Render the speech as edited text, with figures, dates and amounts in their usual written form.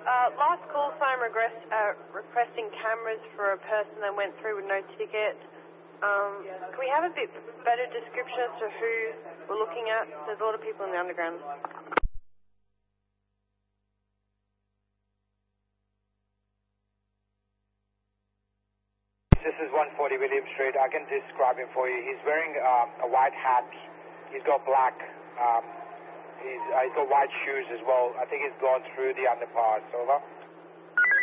Last call sign requesting cameras for a person that went through with no ticket. Can we have a bit better description as to who we're looking at? There's a lot of people in the underground. This is 140 William Street. I can describe him for you. He's wearing a white hat. He's got black. He's got white shoes as well. I think he's gone through the underpass. Over.